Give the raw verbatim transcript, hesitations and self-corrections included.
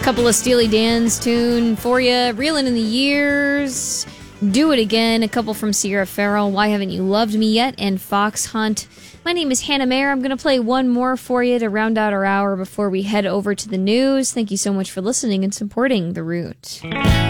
Couple of Steely Dan's tune for you. Reeling in the Years. Do It Again. A couple from Sierra Farrell. Why Haven't You Loved Me Yet? And Fox Hunt. My name is Hannah Mayer. I'm going to play one more for you to round out our hour before we head over to the news. Thank you so much for listening and supporting The Root.